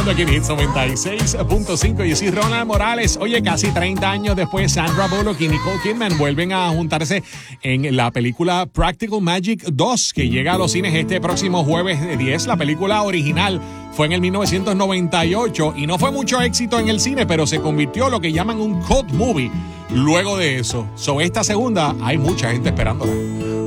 Aquí en Hits 96.5 y sí, Ronald Morales. Oye, casi 30 años después, Sandra Bullock y Nicole Kidman vuelven a juntarse en la película Practical Magic 2, que llega a los cines este próximo jueves 10. La película original fue en el 1998 y no fue mucho éxito en el cine, pero se convirtió en lo que llaman un cult movie luego de eso. Esta segunda, hay mucha gente esperándola.